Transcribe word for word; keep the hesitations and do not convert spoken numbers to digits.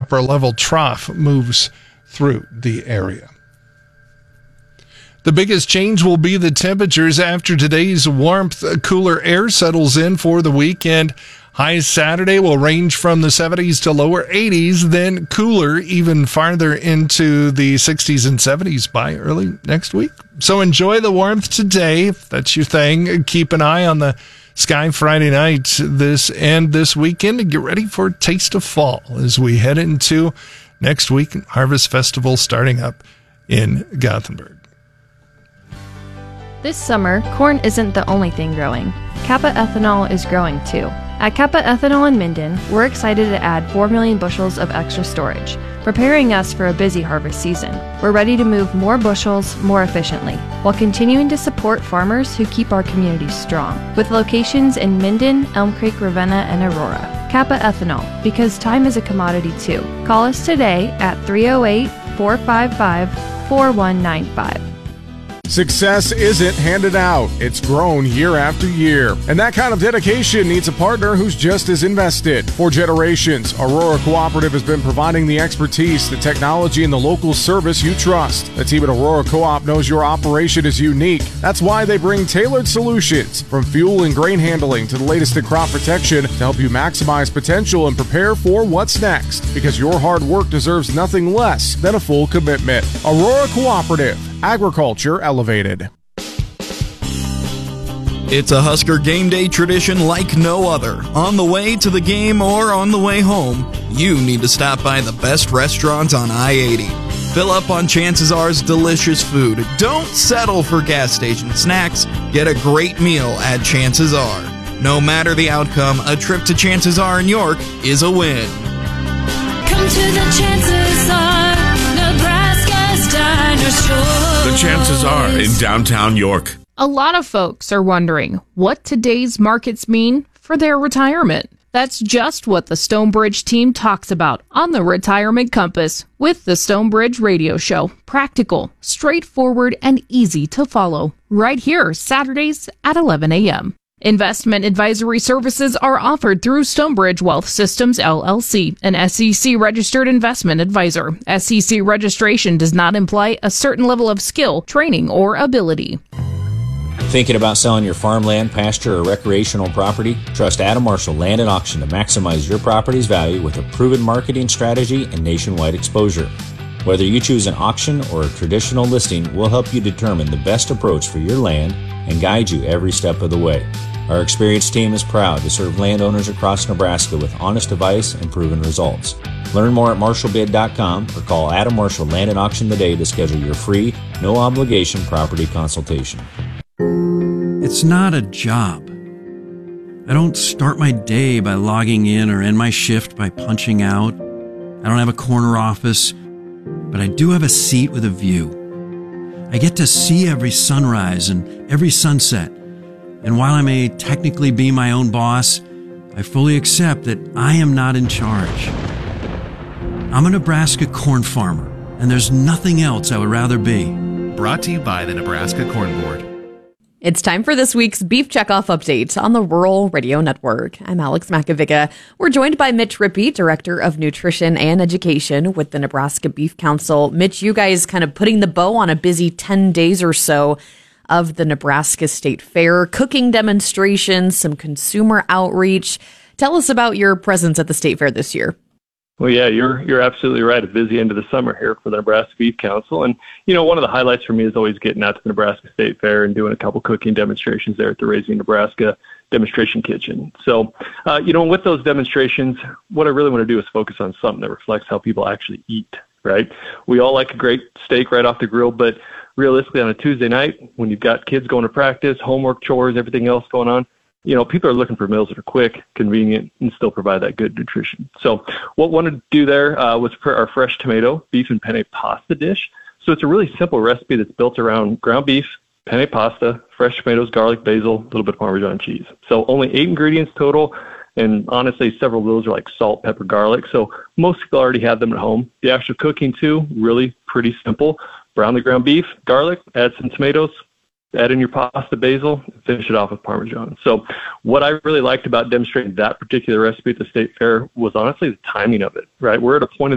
upper level trough moves through the area. The biggest change will be the temperatures after today's warmth. Cooler air settles in for the weekend. Highs Saturday will range from the seventies to lower eighties, then cooler even farther into the sixties and seventies by early next week. So enjoy the warmth today, if that's your thing. Keep an eye on the sky Friday night this and this weekend, and get ready for a taste of fall as we head into next week. Harvest Festival starting up in Gothenburg. This summer, corn isn't the only thing growing. Kappa Ethanol is growing too. At Kappa Ethanol in Minden, we're excited to add four million bushels of extra storage, preparing us for a busy harvest season. We're ready to move more bushels more efficiently, while continuing to support farmers who keep our communities strong. With locations in Minden, Elm Creek, Ravenna, and Aurora. Kappa Ethanol, because time is a commodity too. Call us today at three oh eight, four five five, four one nine five. Success isn't handed out, it's grown year after year. And that kind of dedication needs a partner who's just as invested. For generations, Aurora Cooperative has been providing the expertise, the technology, and the local service you trust. The team at Aurora Co-op knows your operation is unique. That's why they bring tailored solutions, from fuel and grain handling to the latest in crop protection, to help you maximize potential and prepare for what's next. Because your hard work deserves nothing less than a full commitment. Aurora Cooperative. Agriculture elevated. It's a Husker game day tradition like no other. On the way to the game or on the way home, you need to stop by the best restaurant on I eighty. Fill up on Chances R's delicious food. Don't settle for gas station snacks. Get a great meal at Chances R. No matter the outcome, a trip to Chances R in York is a win. Come to the Chances R, Nebraska's Dinosaur. The Chances Are in downtown York. A lot of folks are wondering what today's markets mean for their retirement. That's just what the Stonebridge team talks about on the Retirement Compass with the Stonebridge Radio Show. Practical, straightforward, and easy to follow. Right here, Saturdays at eleven a.m. Investment advisory services are offered through Stonebridge Wealth Systems, L L C, an S E C-registered investment advisor. S E C registration does not imply a certain level of skill, training, or ability. Thinking about selling your farmland, pasture, or recreational property? Trust Adam Marshall Land and Auction to maximize your property's value with a proven marketing strategy and nationwide exposure. Whether you choose an auction or a traditional listing, we'll help you determine the best approach for your land and guide you every step of the way. Our experienced team is proud to serve landowners across Nebraska with honest advice and proven results. Learn more at marshall bid dot com or call Adam Marshall Land and Auction today to schedule your free, no-obligation property consultation. It's not a job. I don't start my day by logging in or end my shift by punching out. I don't have a corner office, but I do have a seat with a view. I get to see every sunrise and every sunset. And while I may technically be my own boss, I fully accept that I am not in charge. I'm a Nebraska corn farmer, and there's nothing else I would rather be. Brought to you by the Nebraska Corn Board. It's time for this week's Beef Checkoff Update on the Rural Radio Network. I'm Alex Makovica. We're joined by Mitch Rippey, Director of Nutrition and Education with the Nebraska Beef Council. Mitch, you guys kind of putting the bow on a busy ten days or so of the Nebraska State Fair, cooking demonstrations, some consumer outreach. Tell us about your presence at the State Fair this year. Well, yeah, you're you're absolutely right. A busy end of the summer here for the Nebraska Beef Council. And, you know, one of the highlights for me is always getting out to the Nebraska State Fair and doing a couple cooking demonstrations there at the Raising Nebraska Demonstration Kitchen. So, uh, you know, with those demonstrations, what I really want to do is focus on something that reflects how people actually eat, right? We all like a great steak right off the grill, but realistically on a Tuesday night, when you've got kids going to practice, homework, chores, everything else going on, you know, people are looking for meals that are quick, convenient, and still provide that good nutrition. So what I wanted to do there uh, was for our fresh tomato, beef, and penne pasta dish. So it's a really simple recipe that's built around ground beef, penne pasta, fresh tomatoes, garlic, basil, a little bit of Parmesan cheese. So only eight ingredients total, and honestly, several of those are like salt, pepper, garlic. So most people already have them at home. The actual cooking, too, really pretty simple. Brown the ground beef, garlic, add some tomatoes, add in your pasta, basil, and finish it off with Parmesan. So what I really liked about demonstrating that particular recipe at the State Fair was honestly the timing of it, right? We're at a point of